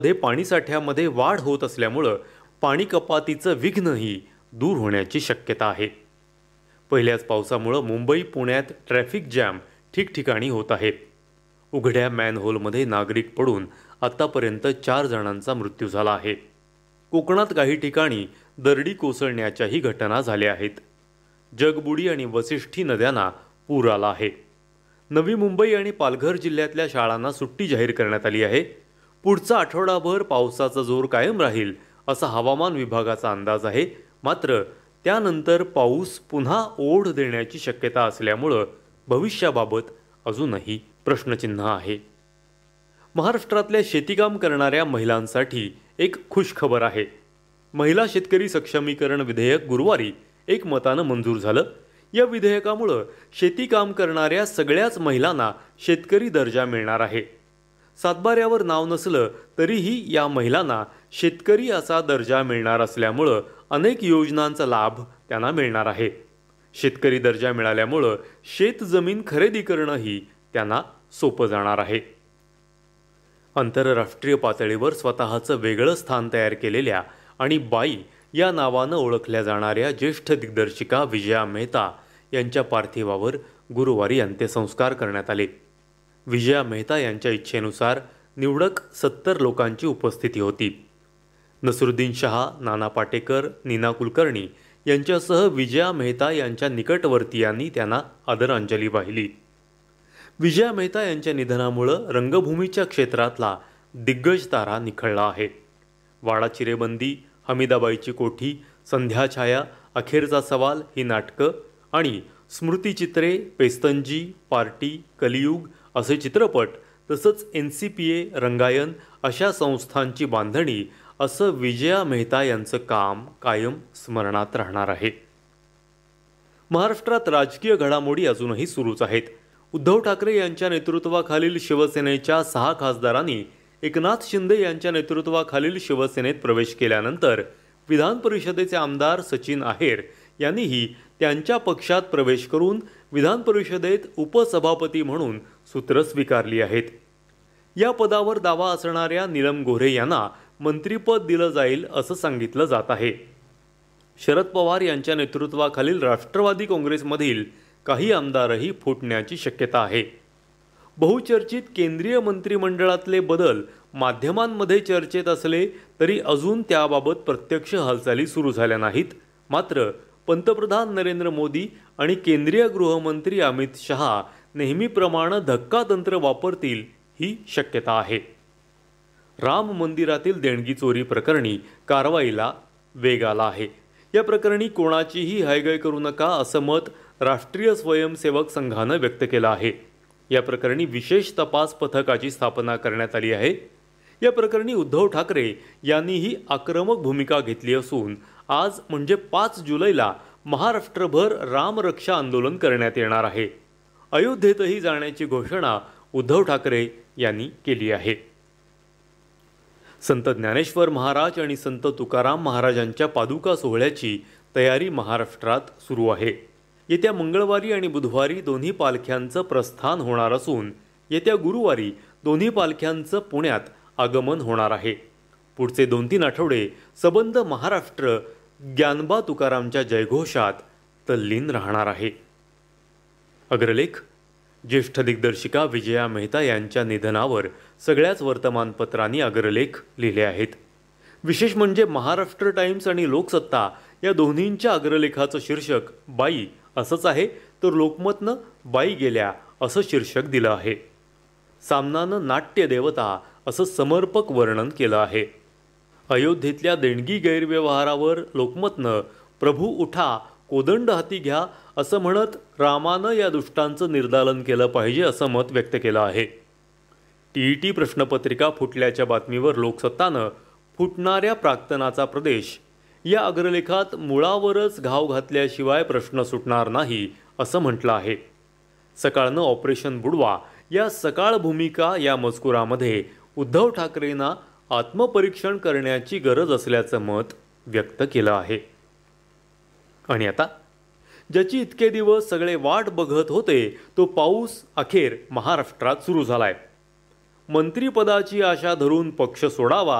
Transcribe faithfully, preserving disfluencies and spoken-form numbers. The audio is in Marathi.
मध्ये पाणीसाठ्यामध्ये वाढ होत असल्यामुळं पाणी कपातीचं विघ्नही दूर होण्याची शक्यता आहे. पहिल्याच पावसामुळं मुंबई पुण्यात ट्रॅफिक जॅम ठिकठिकाणी होत आहे. उघड्या मॅनहोलमध्ये नागरिक पडून आतापर्यंत चार जणांचा मृत्यू झाला आहे. कोकणात काही ठिकाणी दरडी कोसळण्याच्याही घटना झाल्या आहेत. जगबुडी आणि वसिष्ठी नद्यांना पूर आला आहे. नवी मुंबई आणि पालघर जिल्ह्यातल्या शाळांना सुट्टी जाहीर करण्यात आली आहे. पुढचा आठवडाभर पावसाचा जोर कायम राहील असा हवामान विभागाचा अंदाज आहे. मात्र त्यानंतर पाऊस पुन्हा ओढ देण्याची शक्यता असल्यामुळं भविष्याबाबत अजूनही प्रश्नचिन्ह आहे. महाराष्ट्रातल्या शेतीकाम करणाऱ्या महिलांसाठी एक खुशखबर आहे. महिला शेतकरी सक्षमीकरण विधेयक गुरुवारी एकमतानं मंजूर झालं. या विधेयकामुळं शेतीकाम करणाऱ्या सगळ्याच महिलांना शेतकरी दर्जा मिळणार आहे. सातबाऱ्यावर नाव नसलं तरीही या महिलांना शेतकरी असा दर्जा मिळणार असल्यामुळं अनेक योजनांचा लाभ त्यांना मिळणार आहे. शेतकरी दर्जा मिळाल्यामुळं शेतजमीन खरेदी करणंही त्यांना सोपं जाणार आहे. आंतरराष्ट्रीय पातळीवर स्वतःचं वेगळं स्थान तयार केलेल्या आणि बाई या नावानं ओळखल्या जाणाऱ्या ज्येष्ठ दिग्दर्शिका विजया मेहता यांच्या पार्थिवावर गुरुवारी अंत्यसंस्कार करण्यात आले. विजया मेहता यांच्या इच्छेनुसार निवडक सत्तर लोकांची उपस्थिती होती. नसरुद्दीन शहा, नाना पाटेकर, नीना कुलकर्णी यांच्यासह विजया मेहता यांच्या निकटवर्तीयांनी त्यांना आदरांजली वाहिली. विजया मेहता यांच्या निधनामुळं रंगभूमीच्या क्षेत्रातला दिग्गज तारा निखळला आहे. वाडा चिरेबंदी, हमीदाबाईची कोठी, संध्याछाया, अखेरचा सवाल ही नाटकं आणि स्मृतिचित्रे, पेस्तंजी, पार्टी, कलियुग असे चित्रपट तसंच N C P A, Rangayan अशा संस्थांची बांधणी असं विजया मेहता यांचं काम कायम स्मरणात राहणार आहे. महाराष्ट्रात राजकीय घडामोडी अजूनही सुरूच आहेत. उद्धव ठाकरे यांच्या नेतृत्वाखालील शिवसेनेच्या सहा खासदारांनी एकनाथ शिंदे यांच्या नेतृत्वाखालील शिवसेनेत प्रवेश केल्यानंतर विधान परिषदेचे आमदार सचिन आहेर यांनीही त्यांच्या पक्षात प्रवेश करून विधान परिषदेत उपसभापती म्हणून सूत्र स्वीकारली आहेत. या पदावर दावा असणाऱ्या नीलम गोऱ्हे यांना मंत्रिपद दिलं जाईल असं सांगितलं जात आहे. शरद पवार यांच्या नेतृत्वाखालील राष्ट्रवादी काँग्रेसमधील काही आमदारही फुटण्याची शक्यता आहे. बहुचर्चित केंद्रीय मंत्रिमंडळातले बदल माध्यमांमध्ये चर्चेत असले तरी अजून त्याबाबत प्रत्यक्ष हालचाली सुरू झाल्या नाहीत. मात्र पंतप्रधान नरेंद्र मोदी आणि केंद्रीय गृहमंत्री अमित शहा नेहमीप्रमाणे धक्कातंत्र वापरतील ही शक्यता आहे. राम मंदिरातील देणगी चोरी प्रकरणी कारवाईला वेग आला आहे. या प्रकरणी कोणाचीही हयगय करू नका असं मत राष्ट्रीय स्वयंसेवक संघानं व्यक्त केलं आहे. या प्रकरणी विशेष तपास पथकाची स्थापना करण्यात आली आहे. या प्रकरणी उद्धव ठाकरे यांनीही आक्रमक भूमिका घेतली असून आज म्हणजे पाच जुलैला महाराष्ट्रभर रामरक्षा आंदोलन करण्यात येणार आहे. अयोध्येतही जाण्याची घोषणा उद्धव ठाकरे यांनी केली आहे. संत ज्ञानेश्वर महाराज आणि संत तुकाराम महाराजांच्या पादुका सोहळ्याची तयारी महाराष्ट्रात सुरू आहे. येत्या मंगळवारी आणि बुधवारी दोन्ही पालख्यांचं प्रस्थान होणार असून येत्या गुरुवारी दोन्ही पालख्यांचं पुण्यात आगमन होणार आहे. पुढचे दोन तीन आठवडे सबंध महाराष्ट्र ज्ञानबा तुकारामच्या जयघोषात तल्लीन राहणार आहे. अग्रलेख ज्येष्ठ दिग्दर्शिका विजया मेहता यांच्या निधनावर सगळ्याच वर्तमानपत्रांनी अग्रलेख लिहिले आहेत. विशेष म्हणजे महाराष्ट्र टाइम्स आणि लोकसत्ता या दोन्हींच्या अग्रलेखाचं शीर्षक बाई असंच आहे, तर लोकमतनं बाई गेल्या असं शीर्षक दिलं आहे. सामनानं नाट्य देवता असं समर्पक वर्णन केलं आहे. अयोध्येतल्या देणगी गैरव्यवहारावर लोकमतनं प्रभू उठा, कोदंड हाती घ्या असं म्हणत रामानं या दुष्टांचं निर्दालन केलं पाहिजे असं मत व्यक्त केलं आहे. टी ई टी प्रश्नपत्रिका फुटल्याच्या बातमीवर लोकसत्तानं फुटणाऱ्या प्राक्तनाचा प्रदेश या अग्रलेखात मुळावरच घाव घातल्याशिवाय प्रश्न सुटणार नाही असं म्हटलं आहे. सकाळनं ऑपरेशन बुडवा या सकाळ भूमिका या मजकुरामध्ये उद्धव ठाकरेंना आत्मपरीक्षण करण्याची गरज असल्याचं मत व्यक्त केलं आहे. आणि आता ज्याची इतके दिवस सगळे वाट बघत होते तो पाऊस अखेर महाराष्ट्रात सुरू झालाय. मंत्रिपदाची आशा धरून पक्ष सोडावा